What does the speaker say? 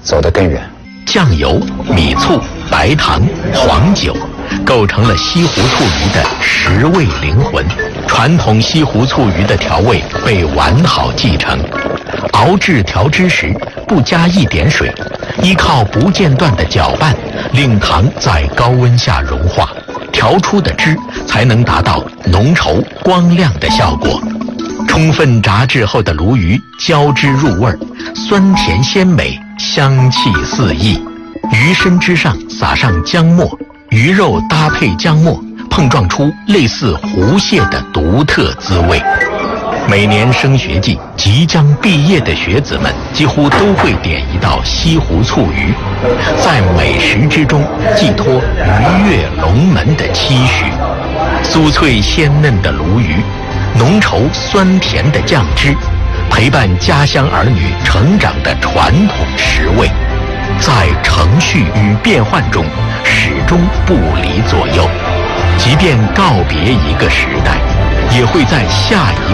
走得更远。 酱油、米醋、白糖、黄酒构成了西湖醋鱼的食味灵魂。传统西湖醋鱼的调味被完好继承，熬制调汁时不加一点水，依靠不间断的搅拌，令糖在高温下融化，调出的汁才能达到浓稠光亮的效果。充分炸制后的鲈鱼胶汁入味，酸甜鲜美，香气四溢。鱼身之上撒上姜末，鱼肉搭配姜末，碰撞出类似湖蟹的独特滋味。每年升学季，即将毕业的学子们几乎都会点一道西湖醋鱼，在美食之中寄托鱼跃龙门的期许。酥脆鲜嫩的鲈鱼，浓稠酸甜的酱汁，陪伴家乡儿女成长的传统食味，在程序与变换中始终不离左右。即便告别一个时代，也会在下一